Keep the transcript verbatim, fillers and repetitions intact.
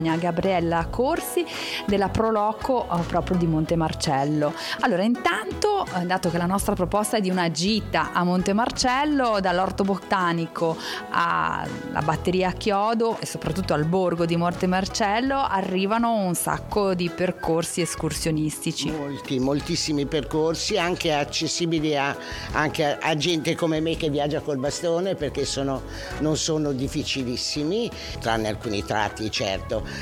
Gabriella Corsi della Proloco proprio di Montemarcello. Allora, intanto, dato che la nostra proposta è di una gita a Montemarcello, dall'orto botanico alla batteria a chiodo e soprattutto al borgo di Montemarcello arrivano un sacco di percorsi escursionistici. Molti, moltissimi percorsi, anche accessibili a, anche a, a gente come me che viaggia col bastone, perché sono, non sono difficilissimi, tranne alcuni tratti, certo.